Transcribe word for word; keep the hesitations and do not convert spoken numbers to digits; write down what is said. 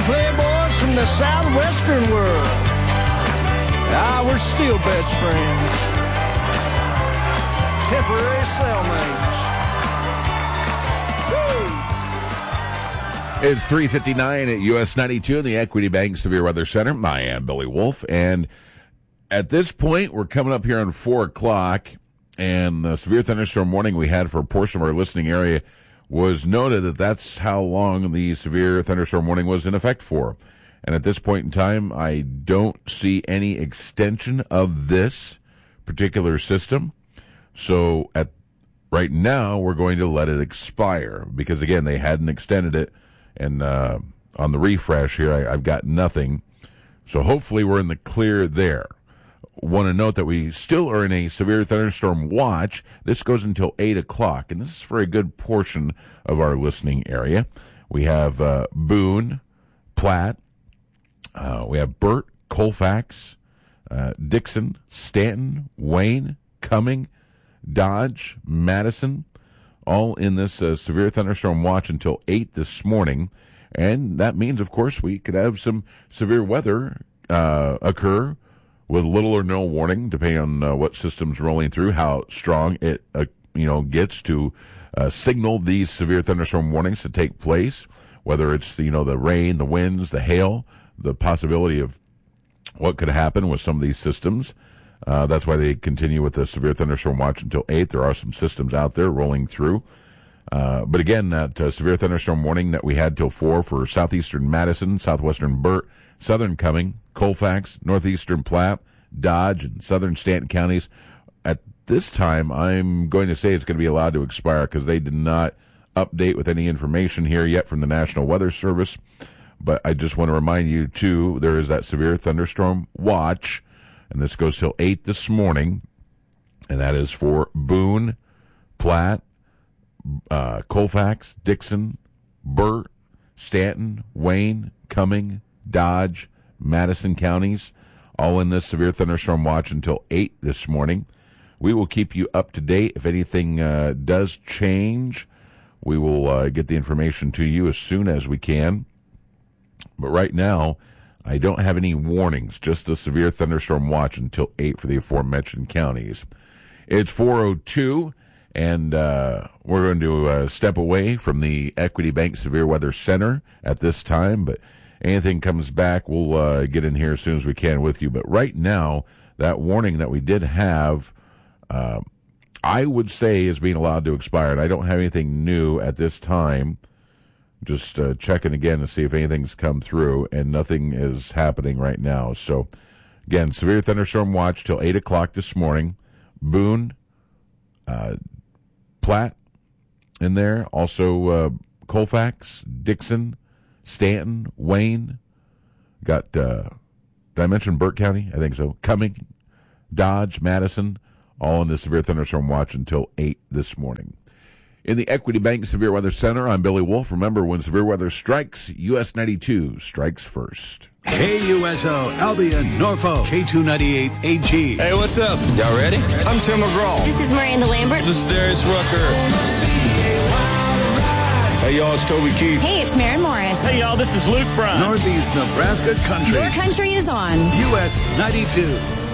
playboys from the southwestern world. Ah, we're still best friends. Temporary cellmates. It's three fifty-nine at U S ninety-two in the Equity Bank Severe Weather Center. I am Billy Wolf, and at this point, we're coming up here on four o'clock, and the severe thunderstorm warning we had for a portion of our listening area was noted that that's how long the severe thunderstorm warning was in effect for. And at this point in time, I don't see any extension of this particular system. So at right now, we're going to let it expire because, again, they hadn't extended it. And uh, on the refresh here, I, I've got nothing. So hopefully we're in the clear there. Want to note that we still are in a severe thunderstorm watch. This goes until eight o'clock, and this is for a good portion of our listening area. We have uh, Boone, Platte, uh, we have Burt, Colfax, uh, Dixon, Stanton, Wayne, Cumming, Dodge, Madison, all in this uh, severe thunderstorm watch until eight this morning. And that means, of course, we could have some severe weather uh, occur with little or no warning, depending on uh, what system's rolling through, how strong it uh, you know gets to uh, signal these severe thunderstorm warnings to take place. Whether it's you know the rain, the winds, the hail, the possibility of what could happen with some of these systems. Uh, that's why they continue with the severe thunderstorm watch until eight. There are some systems out there rolling through. Uh, but again, that uh, severe thunderstorm warning that we had till four for southeastern Madison, southwestern Burt, southern Cumming, Colfax, northeastern Platte, Dodge, and southern Stanton counties. At this time, I'm going to say it's going to be allowed to expire because they did not update with any information here yet from the National Weather Service. But I just want to remind you, too, there is that severe thunderstorm watch, and this goes till eight this morning, and that is for Boone, Platte, uh, Colfax, Dixon, Burt, Stanton, Wayne, Cumming, Dodge, Madison counties, all in this severe thunderstorm watch until eight this morning. We will keep you up to date. If anything uh, does change, we will uh, get the information to you as soon as we can. But right now, I don't have any warnings, just the severe thunderstorm watch until eight for the aforementioned counties. It's four oh two, and uh, we're going to uh, step away from the Equity Bank Severe Weather Center at this time, but anything comes back, we'll uh, get in here as soon as we can with you. But right now, that warning that we did have, uh, I would say is being allowed to expire. And I don't have anything new at this time. Just uh, checking again to see if anything's come through, and nothing is happening right now. So, again, severe thunderstorm watch till eight o'clock this morning. Boone, uh, Platte in there. Also, uh, Colfax, Dixon, Stanton, Wayne, got, uh, did I mention Burt County? I think so. Cumming, Dodge, Madison, all in the severe thunderstorm watch until eight this morning. In the Equity Bank Severe Weather Center, I'm Billy Wolf. Remember, when severe weather strikes, U S ninety-two strikes first. K U S O, Albion, Norfolk, K two ninety-eight A G. Hey, what's up? Y'all ready? I'm Tim McGraw. This is Miranda Lambert. This is Darius Rucker. Hey, y'all, it's Toby Keith. Hey, it's Maren Morris. Hey, y'all, this is Luke Bryan. Northeast Nebraska Country. Your country is on U S ninety-two.